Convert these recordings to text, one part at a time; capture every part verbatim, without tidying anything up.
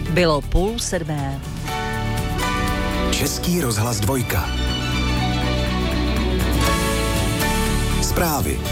Bylo půl sedmé. Český rozhlas dvojka. Zprávy.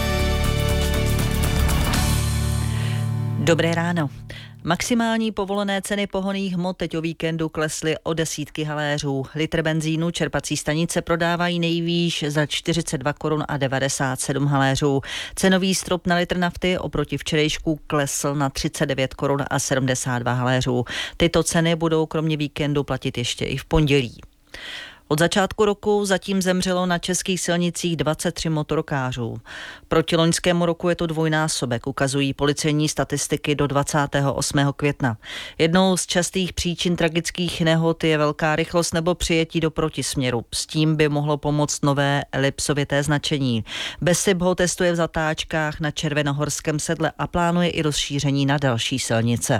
Dobré ráno. Maximální povolené ceny pohonných hmot teď o víkendu klesly o desítky haléřů. Litr benzínu čerpací stanice prodávají nejvýš za čtyřicet dva korun a devadesát sedm haléřů. Cenový strop na litr nafty oproti včerejšku klesl na třicet devět korun a sedmdesát dva haléřů. Tyto ceny budou kromě víkendu platit ještě i v pondělí. Od začátku roku zatím zemřelo na českých silnicích dvacet tři motorkářů. Proti loňskému roku je to dvojnásobek, ukazují policejní statistiky do dvacátého osmého května. Jednou z častých příčin tragických nehod je velká rychlost nebo přijetí do protisměru. S tím by mohlo pomoct nové elipsovité značení. Besip ho testuje v zatáčkách na Červenohorském sedle a plánuje i rozšíření na další silnice.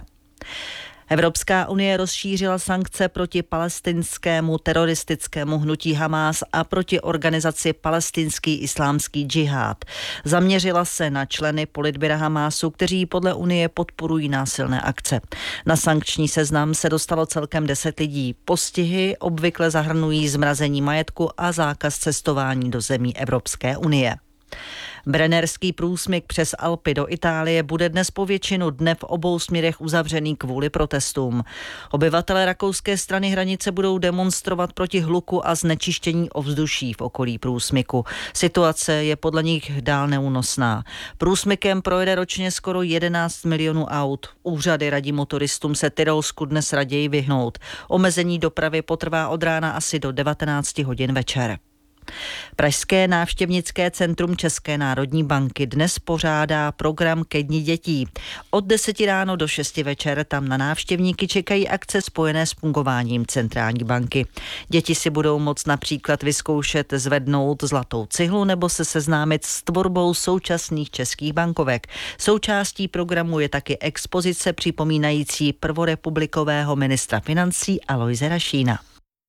Evropská unie rozšířila sankce proti palestinskému teroristickému hnutí Hamás a proti organizaci Palestinský islámský džihád. Zaměřila se na členy politbyra Hamásu, kteří podle unie podporují násilné akce. Na sankční seznam se dostalo celkem deset lidí. Postihy obvykle zahrnují zmrazení majetku a zákaz cestování do zemí Evropské unie. Brennerský průsmyk přes Alpy do Itálie bude dnes po většinu dne v obou směrech uzavřený kvůli protestům. Obyvatelé rakouské strany hranice budou demonstrovat proti hluku a znečištění ovzduší v okolí průsmyku. Situace je podle nich dál neúnosná. Průsmykem projede ročně skoro jedenáct milionů aut. Úřady radí motoristům se Tyrolsku dnes raději vyhnout. Omezení dopravy potrvá od rána asi do devatenáct hodin večer. Pražské návštěvnické centrum České národní banky dnes pořádá program ke dni dětí. Od deseti ráno do šesti večer tam na návštěvníky čekají akce spojené s fungováním centrální banky. Děti si budou moct například vyzkoušet zvednout zlatou cihlu nebo se seznámit s tvorbou současných českých bankovek. Součástí programu je taky expozice připomínající prvorepublikového ministra financí Alojze Rašína.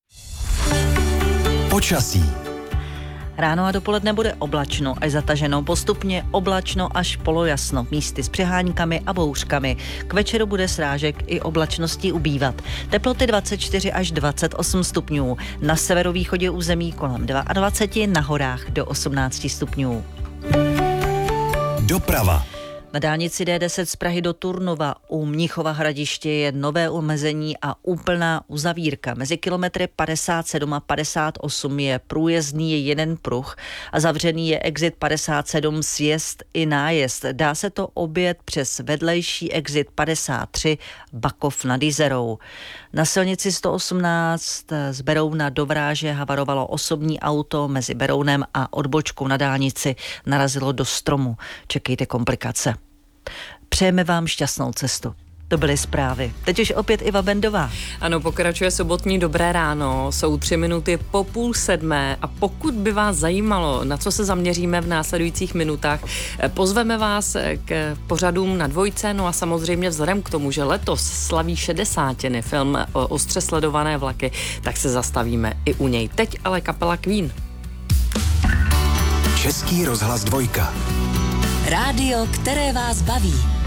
Počasí. Ráno a dopoledne bude oblačno až zataženo, postupně oblačno až polojasno, místy s přeháňkami a bouřkami. K večeru bude srážek i oblačností ubývat. Teploty dvacet čtyři až dvacet osm stupňů, na severovýchodě území kolem dvacet dva, na horách do osmnáct stupňů. Doprava. Na dálnici D deset z Prahy do Turnova u Mnichova Hradiště je nové omezení a úplná uzavírka. Mezi kilometry padesát sedm a padesát osm je průjezdný jeden pruh a zavřený je exit padesát sedm sjezd i nájezd. Dá se to objet přes vedlejší exit padesát tři Bakov nad Jizerou. Na silnici sto osmnáct z Berouna do Vráže havarovalo osobní auto, mezi Berounem a odbočkou na dálnici narazilo do stromu. Čekejte komplikace. Přejeme vám šťastnou cestu. To byly zprávy. Teď už opět Iva Bendová. Ano, pokračuje sobotní Dobré ráno. Jsou tři minuty po půl sedmé a pokud by vás zajímalo, na co se zaměříme v následujících minutách, pozveme vás k pořadům na dvojce, no a samozřejmě vzhledem k tomu, že letos slaví šedesátiny film Ostře sledované vlaky, tak se zastavíme i u něj. Teď ale kapela Queen. Český rozhlas dvojka. Rádio, které vás baví.